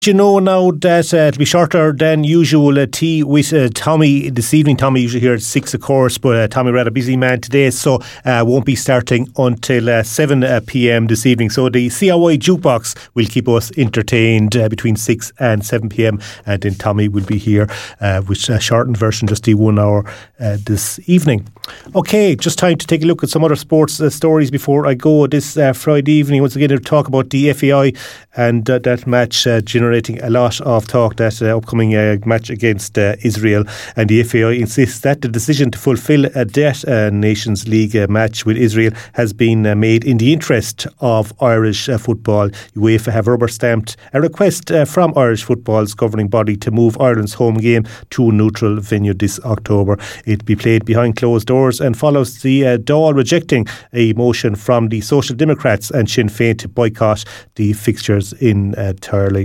You know now that it'll be shorter than usual tea with Tommy this evening. Tommy usually here at 6 of course, but Tommy rather busy man today, so won't be starting until 7 p.m. this evening. So the CRY Jukebox will keep us entertained between 6 and 7 p.m. and then Tommy will be here with a shortened version, just the 1 hour this evening. Okay, just time to take a look at some other sports stories before I go this Friday evening. Once again, to talk about the FAI and that match generating a lot of talk, that upcoming match against Israel. And the FAI insists that the decision to fulfil that Nations League match with Israel has been made in the interest of Irish football. UEFA have rubber-stamped a request from Irish football's governing body to move Ireland's home game to a neutral venue this October. It'll be played behind closed doors and follows the Dáil rejecting a motion from the Social Democrats and Sinn Féin to boycott the fixtures entirely.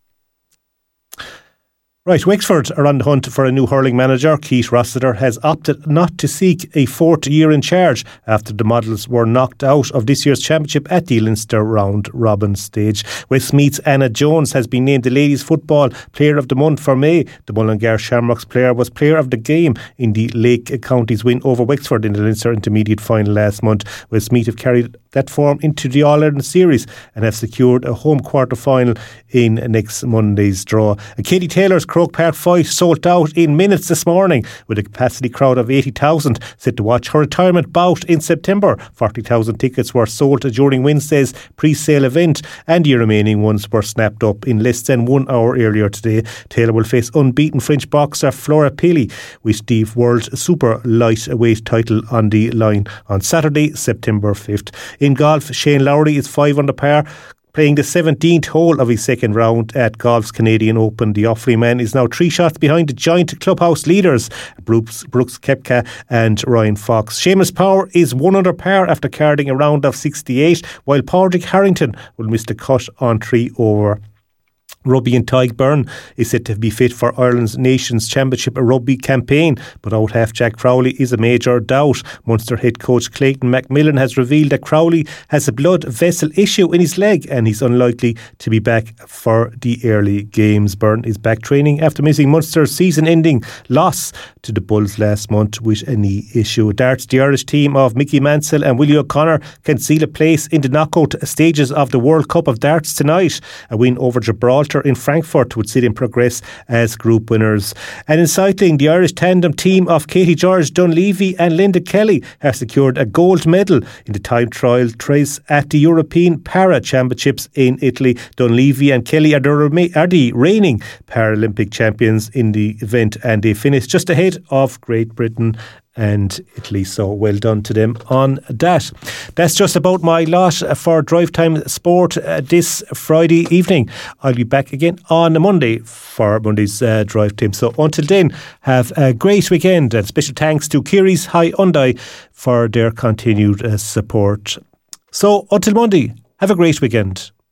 Right, Wexford are on the hunt for a new hurling manager. Keith Rossiter has opted not to seek a fourth year in charge after the Models were knocked out of this year's championship at the Leinster round robin stage. Westmeath's Anna Jones has been named the Ladies Football Player of the Month for May. The Mullingar Shamrocks player was Player of the Game in the Lake Counties win over Wexford in the Leinster Intermediate final last month. Westmeath have carried that form into the All-Ireland series and have secured a home quarter-final in next Monday's draw. Katie Taylor's Croke Park fight sold out in minutes this morning with a capacity crowd of 80,000 set to watch her retirement bout in September. 40,000 tickets were sold during Wednesday's pre-sale event and the remaining ones were snapped up in less than 1 hour earlier today. Taylor will face unbeaten French boxer Flora Pili with the World Super Lightweight title on the line on Saturday, September 5th. In golf, Shane Lowry is 5 under par, playing the 17th hole of his second round at golf's Canadian Open. The Offaly man is now 3 shots behind the joint clubhouse leaders, Brooks Koepka and Ryan Fox. Seamus Power is 1 under par after carding a round of 68, while Padraig Harrington will miss the cut on 3 over. Rugby and Tyke Byrne is set to be fit for Ireland's Nations Championship rugby campaign, but out half Jack Crowley is a major doubt. Munster head coach Clayton McMillan has revealed that Crowley has a blood vessel issue in his leg and he's unlikely to be back for the early games. Byrne is back training after missing Munster's season-ending loss to the Bulls last month with a knee issue. Darts, the Irish team of Mickey Mansell and Willie O'Connor can seal a place in the knockout stages of the World Cup of Darts tonight. A win over Gibraltar in Frankfurt would see them progress as group winners. And in cycling, the Irish tandem team of Katie George Dunleavy and Linda Kelly have secured a gold medal in the time trial race at the European Para Championships in Italy. Dunleavy and Kelly are the reigning Paralympic champions in the event, and they finished just ahead of Great Britain and Italy, so well done to them on that. That's just about my lot for Drive Time Sport this Friday evening. I'll be back again on Monday for Monday's Drive Time. So until then, have a great weekend, and special thanks to Kiri's Hyundai for their continued support. So until Monday, have a great weekend.